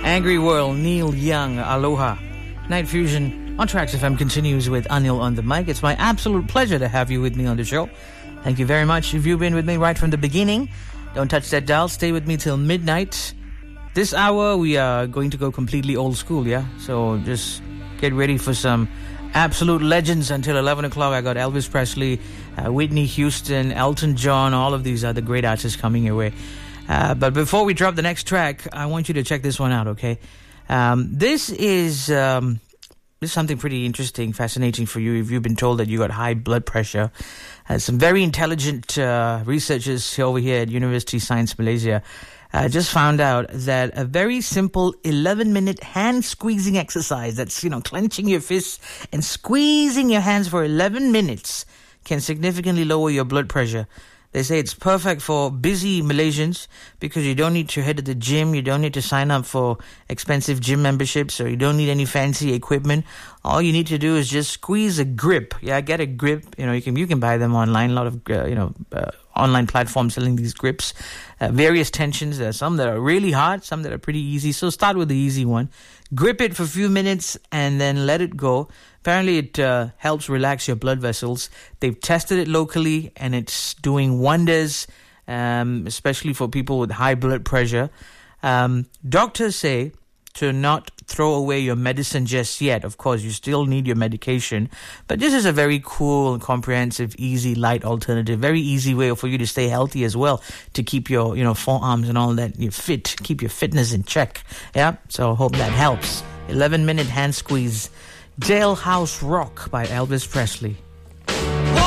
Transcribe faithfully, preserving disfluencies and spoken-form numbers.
Angry World, Neil Young, Aloha. Night Fusion on Tracks F M continues with Anil on the mic. It's my absolute pleasure to have you with me on the show. Thank you very much. If you've been with me right from the beginning, don't touch that dial. Stay with me till midnight. This hour, we are going to go completely old school, yeah? So just get ready for some absolute legends until eleven o'clock. I got Elvis Presley, uh, Whitney Houston, Elton John. All of these are the great artists coming your way. Uh, but before we drop the next track, I want you to check this one out, okay? Um, this is um, this is something pretty interesting, fascinating for you if you've been told that you got high blood pressure. Uh, some very intelligent uh, researchers over here at University Science Malaysia uh, just found out that a very simple eleven-minute hand squeezing exercise, that's, you know, clenching your fists and squeezing your hands for eleven minutes, can significantly lower your blood pressure. They say it's perfect for busy Malaysians because you don't need to head to the gym, you don't need to sign up for expensive gym memberships, or you don't need any fancy equipment. All you need to do is just squeeze a grip. Yeah, get a grip. You know, you can you can buy them online. A lot of uh, you know uh, online platforms selling these grips. Uh, various tensions. There are some that are really hard, some that are pretty easy. So start with the easy one. Grip it for a few minutes and then let it go. Apparently, it uh, helps relax your blood vessels. They've tested it locally, and it's doing wonders, um, especially for people with high blood pressure. Um, doctors say to not throw away your medicine just yet. Of course, you still need your medication, but this is a very cool, comprehensive, easy, light alternative. Very easy way for you to stay healthy as well, to keep your, you know, forearms and all that, you fit, keep your fitness in check. Yeah, so I hope that helps. eleven-minute hand squeeze. Jailhouse Rock by Elvis Presley.